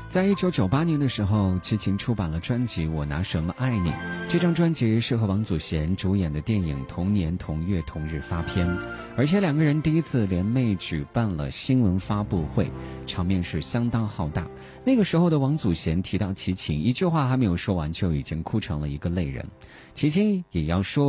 在1998年的时候，齐秦出版了专辑《我拿什么爱你》。这张专辑是和王祖贤主演的电影《同年同月同日》发片，而且两个人第一次联袂举办了新闻发布会，场面是相当浩大。那个时候的王祖贤提到齐秦，一句话还没有说完就已经哭成了一个泪人。齐秦也要说